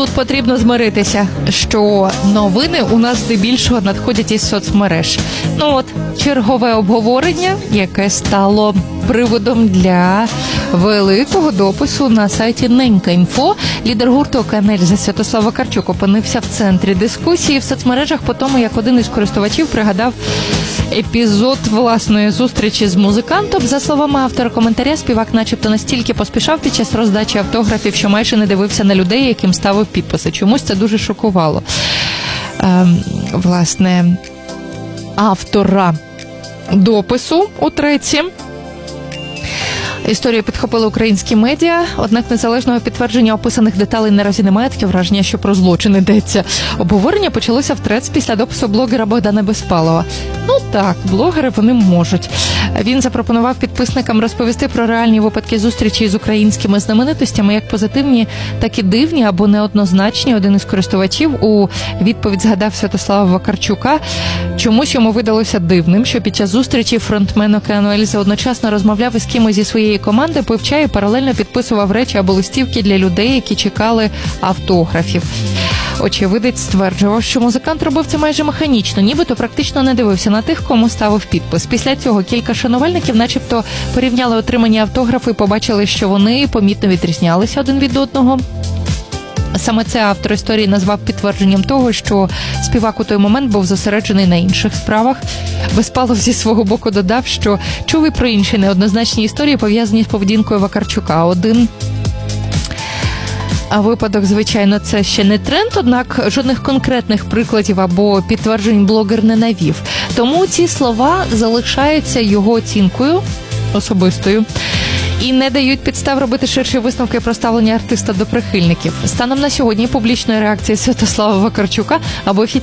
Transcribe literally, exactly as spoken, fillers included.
Тут потрібно змиритися, що новини у нас здебільшого надходять із соцмереж. Ну от, чергове обговорення, яке стало приводом для великого допису на сайті Ненька.Інфо. Лідер гурту «Океанельза» Святослав Вакарчук опинився в центрі дискусії в соцмережах по тому, як один із користувачів пригадав епізод власної зустрічі з музикантом. За словами автора коментаря, співак начебто настільки поспішав під час роздачі автографів, що майже не дивився на людей, яким ставив підписи. Чомусь це дуже шокувало. Ем, власне, автора допису у треці. Історію підхопили українські медіа, однак незалежного підтвердження описаних деталей наразі немає. Таке враження, що про злочин йдеться. Обговорення почалося в трец після допису блогера Богдана Безпалова. Ну так, блогери вони можуть. Він запропонував підписникам розповісти про реальні випадки зустрічі з українськими знаменитостями, як позитивні, так і дивні або неоднозначні. Один із користувачів у відповідь згадав Святослава Вакарчука. Чомусь йому видалося дивним, що під час зустрічі фронтмен «Океанельза» одночасно розмовляв із кимось зі своєї команди, пив чай і паралельно підписував речі або листівки для людей, які чекали автографів. Очевидець стверджував, що музикант робив це майже механічно, нібито практично не дивився на тих, кому ставив підпис. Після цього кілька шанувальників начебто порівняли отримані автографи і побачили, що вони помітно відрізнялися один від одного. Саме це автор історії назвав підтвердженням того, що співак у той момент був зосереджений на інших справах. Безпалов зі свого боку додав, що чув і про інші неоднозначні історії, пов'язані з поведінкою Вакарчука. Один А випадок, звичайно, це ще не тренд, однак жодних конкретних прикладів або підтверджень блогер не навів. Тому ці слова залишаються його оцінкою особистою і не дають підстав робити ширші висновки про ставлення артиста до прихильників. Станом на сьогодні публічної реакції Святослава Вакарчука або офіційної